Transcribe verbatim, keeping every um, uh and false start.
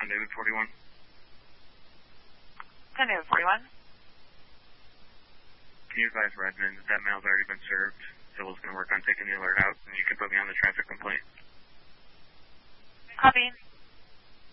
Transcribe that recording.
ten David forty-one. ten David forty-one. Can you advise Redmond that that mail's already been served? Civils going to work on taking the alert out, and you can put me on the traffic complaint. Copy.